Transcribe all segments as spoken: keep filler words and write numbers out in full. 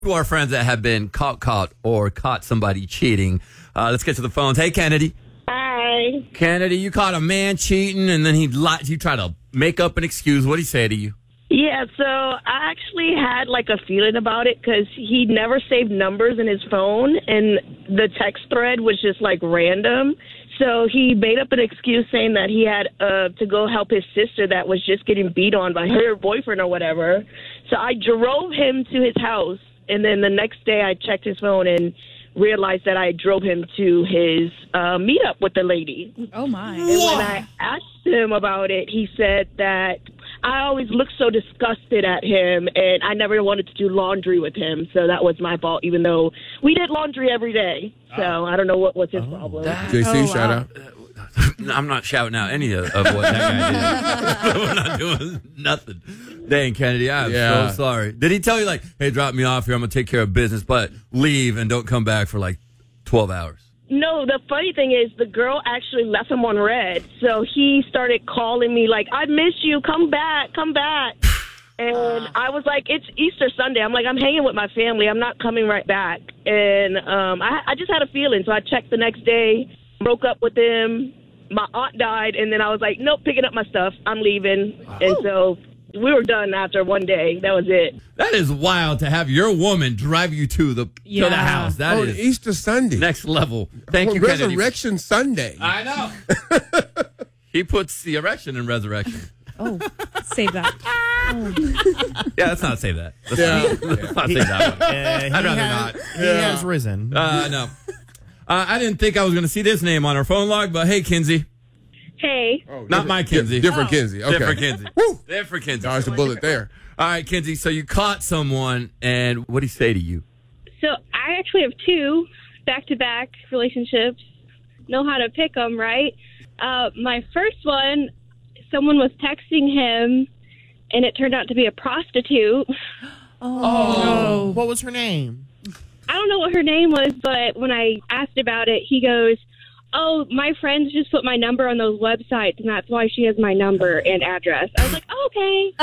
To our friends that have been caught, caught, or caught somebody cheating. Uh, let's get to the phones. Hey, Kennedy. Hi. Kennedy, you caught a man cheating, and then he lied. You tried to make up an excuse. What did he say to you? Yeah, so I actually had like a feeling about it because he never saved numbers in his phone, and the text thread was just like random. So he made up an excuse saying that he had uh, to go help his sister that was just getting beat on by her boyfriend or whatever. So I drove him to his house, and then the next day I checked his phone and realized that I drove him to his uh, meetup with the lady. Oh, my. And when I asked him about it, he said that I always looked so disgusted at him, and I never wanted to do laundry with him. So that was my fault, even though we did laundry every day. So I don't know what was his oh, problem. That, J C, oh, wow. shout out. I'm not shouting out any of, of what that guy did. We're not doing nothing. Dang, Kennedy, I'm yeah. so sorry. Did he tell you, like, hey, drop me off here, I'm going to take care of business, but leave and don't come back for, like, twelve hours? No, the funny thing is the girl actually left him on red. So he started calling me, like, I miss you, come back, come back. And I was like, it's Easter Sunday. I'm like, I'm hanging with my family. I'm not coming right back. And um, I, I just had a feeling, so I checked the next day, broke up with him. My aunt died, and then I was like, nope, picking up my stuff. I'm leaving. Oh. And so we were done after one day. That was it. That is wild to have your woman drive you to the yeah. to the house. That oh, is Easter Sunday. Next level. Thank oh, you, Resurrection Kennedy. Sunday. I know. He puts the erection in resurrection. Oh, save that. Oh. Yeah, let's not say that. Let's yeah. not, let's not say that one. Uh, I'd rather has, not. He yeah. has risen. Uh, no. Uh, I didn't think I was going to see this name on our phone log, but hey, Kinsey. Hey. Oh, not my Kinsey. Different oh. Kinsey. Okay. Different Kinsey. Woo. Different Kinsey. Dodged the bullet there. All right, Kinsey, so you caught someone, and what did he say to you? So I actually have two back-to-back relationships. Know how to pick them, right? Uh, my first one, someone was texting him, and it turned out to be a prostitute. Oh. oh. What was her name? I don't know what her name was, but when I asked about it, he goes, oh, my friends just put my number on those websites, and that's why she has my number and address. I was like, oh, okay.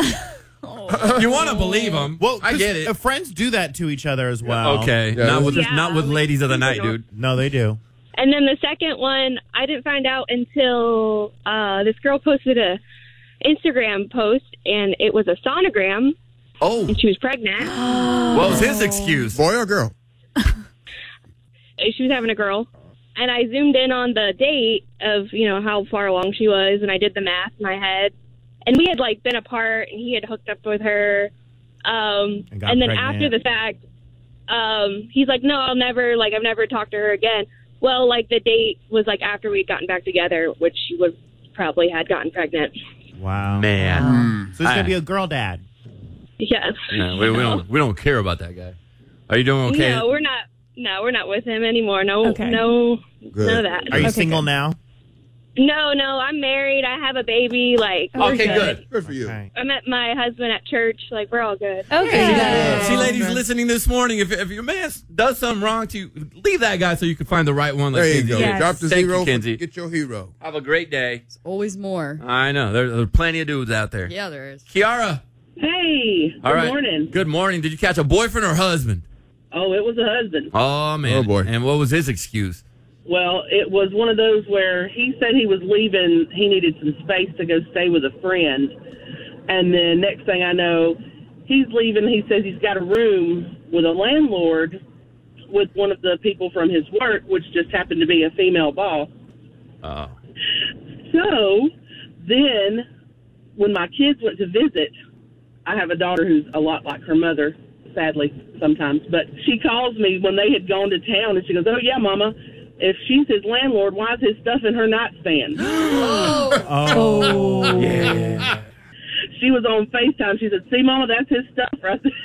Oh. You want to believe them. Well, I get it. Friends do that to each other as well. Okay. Yeah. Not with yeah, not with ladies of the night, dude. No, they do. And then the second one, I didn't find out until uh, this girl posted a Instagram post, and it was a sonogram. Oh. And she was pregnant. What was his excuse? Boy or girl? She was having a girl. And I zoomed in on the date of, you know, how far along she was, and I did the math in my head. And we had, like, been apart, and he had hooked up with her. Um, and, and then pregnant. After the fact, um, he's like, no, I'll never, like, I've never talked to her again. Well, like, the date was, like, after we'd gotten back together, which she was probably had gotten pregnant. Wow. Man. Um, so he's going to be a girl dad. Yes. No, we, we, don't, we don't care about that guy. Are you doing okay? No, we're not. No, we're not with him anymore. No, okay. no, good. none of that. Are you okay, single good. now? No, no, I'm married. I have a baby. Like, we're okay, good. good. Good for you. Okay. I met my husband at church. Like, we're all good. Okay. Yeah. See, Oh, ladies okay. listening this morning, if, if your man does something wrong to you, leave that guy so you can find the right one. Like There you Kinsey. go. Yes. Drop the Thank zero. you, Kinsey. Get your hero. Have a great day. Always more. I know. There, there are plenty of dudes out there. Yeah, there is. Kiara. Hey. Good All right. morning. Good morning. Did you catch a boyfriend or husband? Oh, it was a husband. Oh, man. Oh, boy. And what was his excuse? Well, it was one of those where he said he was leaving. He needed some space to go stay with a friend. And then next thing I know, he's leaving. He says he's got a room with a landlord with one of the people from his work, which just happened to be a female boss. Oh. So then when my kids went to visit, I have a daughter who's a lot like her mother, sadly, sometimes. But she calls me when they had gone to town, and she goes, oh, yeah, Mama, if she's his landlord, why is his stuff in her nightstand? Oh. Oh. Yeah. She was on FaceTime. She said, see, Mama, that's his stuff right there.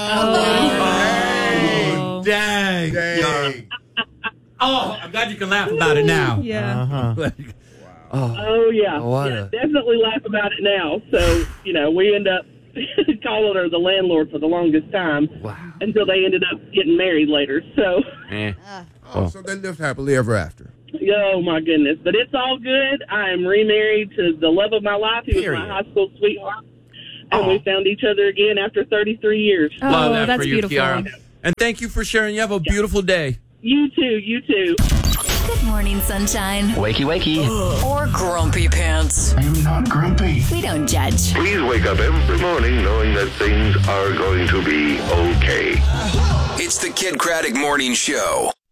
Oh. Oh. Dang. Dang. Oh, I'm glad you can laugh about it now. Yeah. Uh-huh. Oh. Oh, yeah. What yeah a- definitely laugh about it now. So, you know, we end up calling her the landlord for the longest time. Wow. Until they ended up getting married later. So, Eh. Oh, so they lived happily ever after. oh, my goodness. But it's all good. I am remarried to the love of my life. He was Period. my high school sweetheart. And Oh. we found each other again after thirty-three years. Oh, Love that that's for you, beautiful. Kiara. And thank you for sharing. You have a beautiful day. You too. You too. Good morning, sunshine. Wakey, wakey. Or grumpy pants. I am not grumpy. We don't judge. Please wake up every morning knowing that things are going to be okay. It's the Kid Craddock Morning Show.